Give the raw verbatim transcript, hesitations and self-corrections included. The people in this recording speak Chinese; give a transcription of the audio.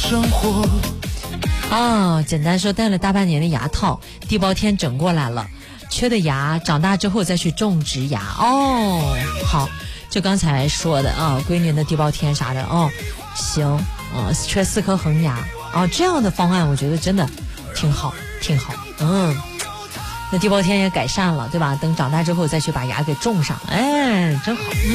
生活。 哦，简单说，戴了大半年的牙套，地包天整过来了，缺的牙长大之后再去种植牙。哦，好，就刚才说的啊，闺女的地包天啥的哦，行，啊，缺四颗恒牙啊，这样的方案我觉得真的挺好，挺好，嗯，那地包天也改善了，对吧？等长大之后再去把牙给种上，哎，真好。